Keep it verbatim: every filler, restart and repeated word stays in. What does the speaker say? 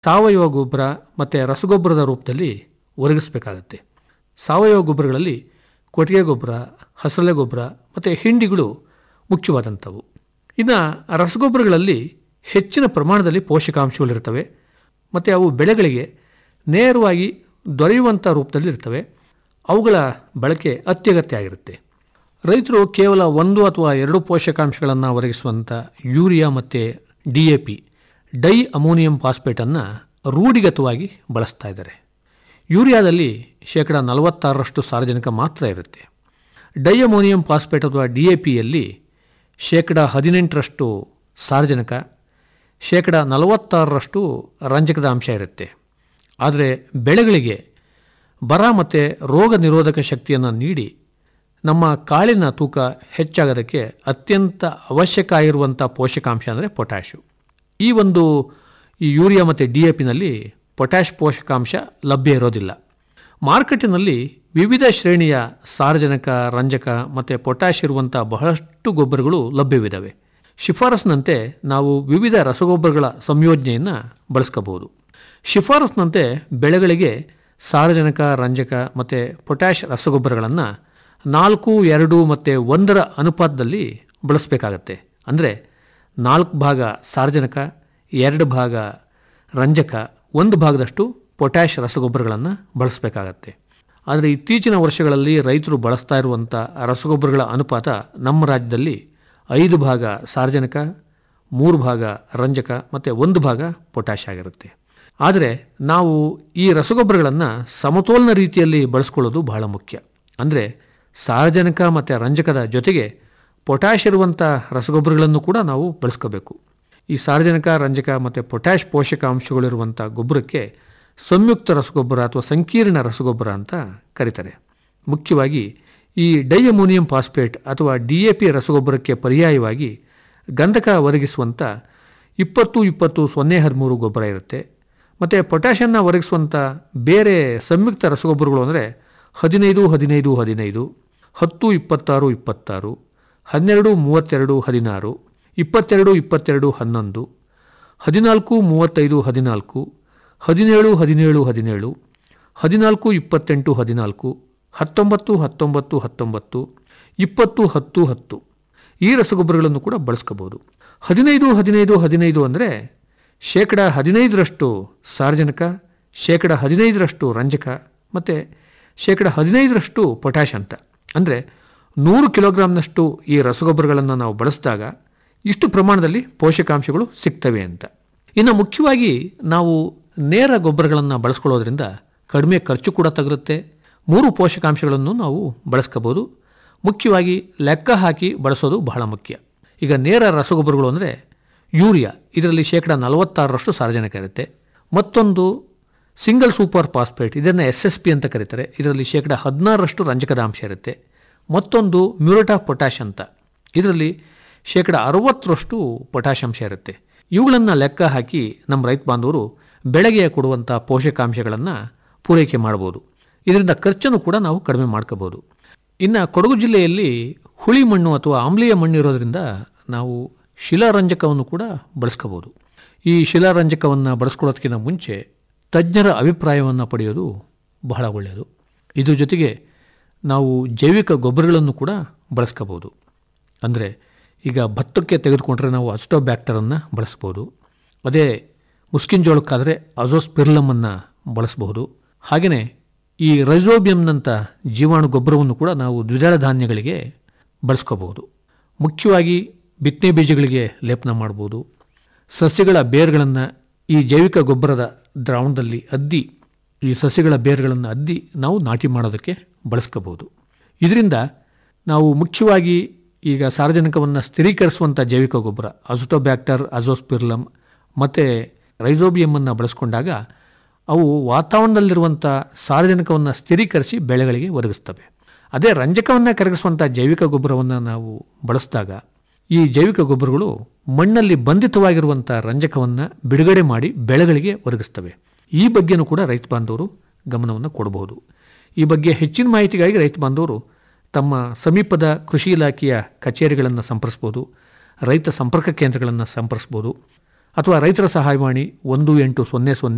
ಸಾವಯವ ಗೊಬ್ಬರ ಮತ್ತು ರಸಗೊಬ್ಬರದ ರೂಪದಲ್ಲಿ ಒದಗಿಸಬೇಕಾಗತ್ತೆ. ಸಾವಯವ ಗೊಬ್ಬರಗಳಲ್ಲಿ ಕೊಟ್ಟಿಗೆ ಗೊಬ್ಬರ, ಹಸರಲೆ ಗೊಬ್ಬರ ಮತ್ತು ಹಿಂಡಿಗಳು ಮುಖ್ಯವಾದಂಥವು. ಇನ್ನು ರಸಗೊಬ್ಬರಗಳಲ್ಲಿ ಹೆಚ್ಚಿನ ಪ್ರಮಾಣದಲ್ಲಿ ಪೋಷಕಾಂಶಗಳಿರ್ತವೆ ಮತ್ತು ಅವು ಬೆಳೆಗಳಿಗೆ ನೇರವಾಗಿ ದೊರೆಯುವಂಥ ರೂಪದಲ್ಲಿ ಇರ್ತವೆ. ಅವುಗಳ ಬಳಕೆ ಅತ್ಯಗತ್ಯ ಆಗಿರುತ್ತೆ. ರೈತರು ಕೇವಲ ಒಂದು ಅಥವಾ ಎರಡು ಪೋಷಕಾಂಶಗಳನ್ನು ಒದಗಿಸುವಂಥ ಯೂರಿಯಾ ಮತ್ತು D A P di ammonium ಫಾಸ್ಫೇಟನ್ನು ರೂಢಿಗತವಾಗಿ ಬಳಸ್ತಾ ಇದ್ದಾರೆ. ಯೂರಿಯಾದಲ್ಲಿ ಶೇಕಡ ನಲವತ್ತಾರರಷ್ಟು ಸಾರಜನಕ ಮಾತ್ರ ಇರುತ್ತೆ. ಡೈ ಅಮೋನಿಯಂ ಫಾಸ್ಫೇಟ್ ಅಥವಾ ಡಿ ಎ ಪಿಯಲ್ಲಿ ಶೇಕಡ ಹದಿನೆಂಟರಷ್ಟು ಸಾರಜನಕ, ಶೇಕಡ ನಲವತ್ತಾರರಷ್ಟು ರಂಜಕದ ಅಂಶ ಇರುತ್ತೆ. ಆದರೆ ಬೆಳೆಗಳಿಗೆ ಬರ ಮತ್ತು ರೋಗ ನಿರೋಧಕ ಶಕ್ತಿಯನ್ನು ನೀಡಿ ನಮ್ಮ ಕಾಳಿನ ತೂಕ ಹೆಚ್ಚಾಗೋದಕ್ಕೆ ಅತ್ಯಂತ ಅವಶ್ಯಕ ಆಗಿರುವಂಥ ಪೋಷಕಾಂಶ ಅಂದರೆ ಪೊಟ್ಯಾಶು. ಈ ಒಂದು ಈ ಯೂರಿಯಾ ಮತ್ತು ಡಿ ಎ ಪಿನಲ್ಲಿ ಪೊಟ್ಯಾಶ್ ಪೋಷಕಾಂಶ ಲಭ್ಯ ಇರೋದಿಲ್ಲ. ಮಾರುಕಟ್ಟೆನಲ್ಲಿ ವಿವಿಧ ಶ್ರೇಣಿಯ ಸಾರಜನಕ, ರಂಜಕ ಮತ್ತು ಪೊಟ್ಯಾಶ್ ಇರುವಂಥ ಬಹಳಷ್ಟು ಗೊಬ್ಬರಗಳು ಲಭ್ಯವಿದ್ದಾವೆ. ಶಿಫಾರಸ್ಸಿನಂತೆ ನಾವು ವಿವಿಧ ರಸಗೊಬ್ಬರಗಳ ಸಂಯೋಜನೆಯನ್ನು ಬಳಸ್ಕೋಬಹುದು. ಶಿಫಾರಸ್ಸಿನಂತೆ ಬೆಳೆಗಳಿಗೆ ಸಾರಜನಕ, ರಂಜಕ ಮತ್ತು ಪೊಟ್ಯಾಶ್ ರಸಗೊಬ್ಬರಗಳನ್ನು ನಾಲ್ಕು ಎರಡು ಮತ್ತು ಒಂದರ ಅನುಪಾತದಲ್ಲಿ ಬಳಸಬೇಕಾಗತ್ತೆ. ಅಂದರೆ ನಾಲ್ಕು ಭಾಗ ಸಾರಜನಕ, ಎರಡು ಭಾಗ ರಂಜಕ, ಒಂದು ಭಾಗದಷ್ಟು ಪೊಟ್ಯಾಶ್ ರಸಗೊಬ್ಬರಗಳನ್ನು ಬಳಸಬೇಕಾಗತ್ತೆ. ಆದರೆ ಇತ್ತೀಚಿನ ವರ್ಷಗಳಲ್ಲಿ ರೈತರು ಬಳಸ್ತಾ ಇರುವಂಥ ರಸಗೊಬ್ಬರಗಳ ಅನುಪಾತ ನಮ್ಮ ರಾಜ್ಯದಲ್ಲಿ ಐದು ಭಾಗ ಸಾರಜನಕ, ಮೂರು ಭಾಗ ರಂಜಕ ಮತ್ತು ಒಂದು ಭಾಗ ಪೊಟ್ಯಾಶ್ ಆಗಿರುತ್ತೆ. ಆದರೆ ನಾವು ಈ ರಸಗೊಬ್ಬರಗಳನ್ನು ಸಮತೋಲನ ರೀತಿಯಲ್ಲಿ ಬಳಸ್ಕೊಳ್ಳೋದು ಬಹಳ ಮುಖ್ಯ. ಅಂದರೆ ಸಾರಜನಕ ಮತ್ತು ರಂಜಕದ ಜೊತೆಗೆ ಪೊಟ್ಯಾಶ್ ಇರುವಂಥ ರಸಗೊಬ್ಬರಗಳನ್ನು ಕೂಡ ನಾವು ಬಳಸ್ಕೋಬೇಕು. ಈ ಸಾರಜನಕ, ರಂಜಕ ಮತ್ತು ಪೊಟ್ಯಾಶ್ ಪೋಷಕಾಂಶಗಳಿರುವಂಥ ಗೊಬ್ಬರಕ್ಕೆ ಸಂಯುಕ್ತ ರಸಗೊಬ್ಬರ ಅಥವಾ ಸಂಕೀರ್ಣ ರಸಗೊಬ್ಬರ ಅಂತ ಕರೀತಾರೆ. ಮುಖ್ಯವಾಗಿ ಈ ಡೈ ಅಮೋನಿಯಂ ಫಾಸ್ಫೇಟ್ ಅಥವಾ ಡಿ ಎ ಪಿ ರಸಗೊಬ್ಬರಕ್ಕೆ ಪರ್ಯಾಯವಾಗಿ ಗಂಧಕ ಒದಗಿಸುವಂಥ ಇಪ್ಪತ್ತು ಇಪ್ಪತ್ತು ಸೊನ್ನೆ ಹದಿಮೂರು ಗೊಬ್ಬರ ಇರುತ್ತೆ. ಮತ್ತು ಪೊಟ್ಯಾಷನ್ನು ಒದಗಿಸುವಂಥ ಬೇರೆ ಸಂಯುಕ್ತ ರಸಗೊಬ್ಬರಗಳು ಅಂದರೆ ಹದಿನೈದು ಹದಿನೈದು ಹದಿನೈದು, ಹತ್ತು ಇಪ್ಪತ್ತಾರು ಇಪ್ಪತ್ತಾರು, ಹನ್ನೆರಡು ಮೂವತ್ತೆರಡು ಹದಿನಾರು, ಇಪ್ಪತ್ತೆರಡು ಇಪ್ಪತ್ತೆರಡು ಹನ್ನೊಂದು, ಹದಿನಾಲ್ಕು ಮೂವತ್ತೈದು ಹದಿನಾಲ್ಕು, ಹದಿನೇಳು ಹದಿನೇಳು ಹದಿನೇಳು, ಹದಿನಾಲ್ಕು ಇಪ್ಪತ್ತೆಂಟು ಹದಿನಾಲ್ಕು, ಹತ್ತೊಂಬತ್ತು ಹತ್ತೊಂಬತ್ತು ಹತ್ತೊಂಬತ್ತು, ಇಪ್ಪತ್ತು ಹತ್ತು ಹತ್ತು ಈ ರಸಗೊಬ್ಬರಗಳನ್ನು ಕೂಡ ಬಳಸ್ಕೋಬೋದು. ಹದಿನೈದು ಹದಿನೈದು ಹದಿನೈದು ಅಂದರೆ ಶೇಕಡ ಹದಿನೈದರಷ್ಟು ಸಾರಜನಕ, ಶೇಕಡ ಹದಿನೈದರಷ್ಟು ರಂಜಕ ಮತ್ತು ಶೇಕಡ ಹದಿನೈದರಷ್ಟು ಪೊಟ್ಯಾಶ್ ಅಂತ. ಅಂದರೆ ನೂರು ಕಿಲೋಗ್ರಾಮ್ನಷ್ಟು ಈ ರಸಗೊಬ್ಬರಗಳನ್ನು ನಾವು ಬಳಸಿದಾಗ ಇಷ್ಟು ಪ್ರಮಾಣದಲ್ಲಿ ಪೋಷಕಾಂಶಗಳು ಸಿಗ್ತವೆ ಅಂತ. ಇನ್ನು ಮುಖ್ಯವಾಗಿ ನಾವು ನೇರ ಗೊಬ್ಬರಗಳನ್ನು ಬಳಸ್ಕೊಳ್ಳೋದ್ರಿಂದ ಕಡಿಮೆ ಖರ್ಚು ಕೂಡ ತಗರುತ್ತೆ. ಮೂರು ಪೋಷಕಾಂಶಗಳನ್ನು ನಾವು ಬಳಸ್ಕೋಬೋದು. ಮುಖ್ಯವಾಗಿ ಲೆಕ್ಕ ಹಾಕಿ ಬಳಸೋದು ಬಹಳ ಮುಖ್ಯ. ಈಗ ನೇರ ರಸಗೊಬ್ಬರಗಳು ಅಂದರೆ ಯೂರಿಯಾ, ಇದರಲ್ಲಿ ಶೇಕಡ ನಲವತ್ತಾರರಷ್ಟು ಸಾರಜನಕ ಇರುತ್ತೆ. ಮತ್ತೊಂದು ಸಿಂಗಲ್ ಸೂಪರ್ ಫಾಸ್ಫೇಟ್, ಇದನ್ನು ಎಸ್ ಎಸ್ ಪಿ ಅಂತ ಕರೀತಾರೆ, ಇದರಲ್ಲಿ ಶೇಕಡ ಹದಿನಾರರಷ್ಟು ರಂಜಕದ ಅಂಶ ಇರುತ್ತೆ. ಮತ್ತೊಂದು ಮ್ಯೂರೇಟ್ ಆಫ್ ಪೊಟ್ಯಾಶ್ ಅಂತ, ಇದರಲ್ಲಿ ಶೇಕಡ ಅರವತ್ತರಷ್ಟು ಪೊಟ್ಯಾಶ್ ಅಂಶ ಇರುತ್ತೆ. ಇವುಗಳನ್ನು ಲೆಕ್ಕ ಹಾಕಿ ನಮ್ಮ ರೈತ ಬಾಂಧವರು ಬೆಳೆಗೆ ಕೊಡುವಂಥ ಪೋಷಕಾಂಶಗಳನ್ನು ಪೂರೈಕೆ ಮಾಡ್ಬೋದು. ಇದರಿಂದ ಖರ್ಚನ್ನು ಕೂಡ ನಾವು ಕಡಿಮೆ ಮಾಡ್ಕೋಬೋದು. ಇನ್ನು ಕೊಡಗು ಜಿಲ್ಲೆಯಲ್ಲಿ ಹುಳಿ ಮಣ್ಣು ಅಥವಾ ಆಮ್ಲೀಯ ಮಣ್ಣು ಇರೋದರಿಂದ ನಾವು ಶಿಲಾರಂಜಕವನ್ನು ಕೂಡ ಬಳಸ್ಕೋಬೋದು. ಈ ಶಿಲಾರಂಜಕವನ್ನು ಬಳಸ್ಕೊಳ್ಳೋದಕ್ಕಿಂತ ಮುಂಚೆ ತಜ್ಞರ ಅಭಿಪ್ರಾಯವನ್ನು ಪಡೆಯೋದು ಬಹಳ ಒಳ್ಳೆಯದು. ಇದ್ರ ಜೊತೆಗೆ ನಾವು ಜೈವಿಕ ಗೊಬ್ಬರಗಳನ್ನು ಕೂಡ ಬಳಸ್ಕೋಬೋದು. ಅಂದರೆ ಈಗ ಭತ್ತಕ್ಕೆ ತೆಗೆದುಕೊಂಡ್ರೆ ನಾವು ಅಸ್ಟೋಬ್ಯಾಕ್ಟರನ್ನು ಬಳಸ್ಬೋದು. ಅದೇ ಮುಸ್ಕಿನ ಜೋಳಕ್ಕಾದರೆ ಅಜೋಸ್ಪಿರ್ಲಮನ್ನು ಬಳಸಬಹುದು. ಹಾಗೆಯೇ ಈ ರೈಸೋಬಿಯಂನಂಥ ಜೀವಾಣು ಗೊಬ್ಬರವನ್ನು ಕೂಡ ನಾವು ದ್ವಿದಳ ಧಾನ್ಯಗಳಿಗೆ ಬಳಸ್ಕೋಬಹುದು. ಮುಖ್ಯವಾಗಿ ಬಿತ್ತನೆ ಬೀಜಗಳಿಗೆ ಲೇಪನ ಮಾಡ್ಬೋದು. ಸಸ್ಯಗಳ ಬೇರುಗಳನ್ನು ಈ ಜೈವಿಕ ಗೊಬ್ಬರದ ದ್ರಾವಣದಲ್ಲಿ ಅದ್ದಿ ಈ ಸಸ್ಯಗಳ ಬೇರುಗಳನ್ನು ಅದ್ದಿ ನಾವು ನಾಟಿ ಮಾಡೋದಕ್ಕೆ ಬಳಸ್ಕೋಬಹುದು. ಇದರಿಂದ ನಾವು ಮುಖ್ಯವಾಗಿ ಈಗ ಸಾರಜನಕವನ್ನು ಸ್ಥಿರೀಕರಿಸುವಂಥ ಜೈವಿಕ ಗೊಬ್ಬರ ಅಜೋಟೋಬ್ಯಾಕ್ಟರ್, ಅಜೋಸ್ಪಿರ್ಲಮ್ ಮತ್ತು ರೈಸೋಬಿಯಮನ್ನು ಬಳಸ್ಕೊಂಡಾಗ ಅವು ವಾತಾವರಣದಲ್ಲಿರುವಂಥ ಸಾರಜನಕವನ್ನು ಸ್ಥಿರೀಕರಿಸಿ ಬೆಳೆಗಳಿಗೆ ಒದಗಿಸ್ತವೆ. ಅದೇ ರಂಜಕವನ್ನು ಕರಗಿಸುವಂಥ ಜೈವಿಕ ಗೊಬ್ಬರವನ್ನು ನಾವು ಬಳಸಿದಾಗ ಈ ಜೈವಿಕ ಗೊಬ್ಬರಗಳು ಮಣ್ಣಲ್ಲಿ ಬಂಧಿತವಾಗಿರುವಂಥ ರಂಜಕವನ್ನು ಬಿಡುಗಡೆ ಮಾಡಿ ಬೆಳೆಗಳಿಗೆ ಒದಗಿಸ್ತವೆ. ಈ ಬಗ್ಗೆನೂ ಕೂಡ ರೈತ ಬಾಂಧವರು ಗಮನವನ್ನು ಕೊಡಬಹುದು. ಈ ಬಗ್ಗೆ ಹೆಚ್ಚಿನ ಮಾಹಿತಿಗಾಗಿ ರೈತ ಬಾಂಧವರು ತಮ್ಮ ಸಮೀಪದ ಕೃಷಿ ಇಲಾಖೆಯ ಕಚೇರಿಗಳನ್ನು ಸಂಪರ್ಸ್ಬೋದು, ರೈತ ಸಂಪರ್ಕ ಕೇಂದ್ರಗಳನ್ನು ಸಂಪರ್ಸ್ಬೋದು, ಅಥವಾ ರೈತರ ಸಹಾಯವಾಣಿ ಒಂದು ಎಂಟು ಸೊನ್ನೆ ಸೊನ್ನೆ